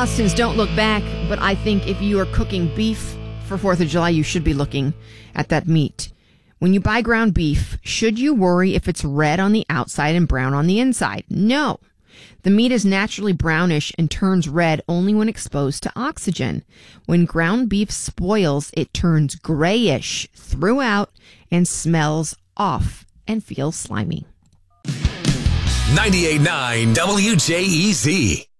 Boston's Don't Look Back, but I think if you are cooking beef for 4th of July, you should be looking at that meat. When you buy ground beef, should you worry if it's red on the outside and brown on the inside? No. The meat is naturally brownish and turns red only when exposed to oxygen. When ground beef spoils, it turns grayish throughout and smells off and feels slimy. 98.9 WJEZ.